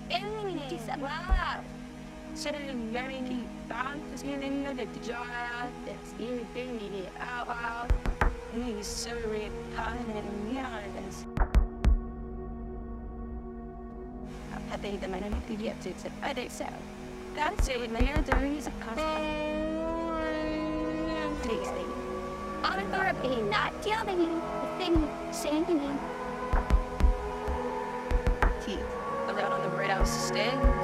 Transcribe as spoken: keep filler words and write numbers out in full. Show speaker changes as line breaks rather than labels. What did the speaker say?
Ehi, salve! Siete very fans in the jar that's in the hour. He's so kind and honest. I think the man who gets it, I think so. That's it, man. There is a custom. Tasty. On therapy, not telling you the thing, saying you. Teeth. Around on the red house stand.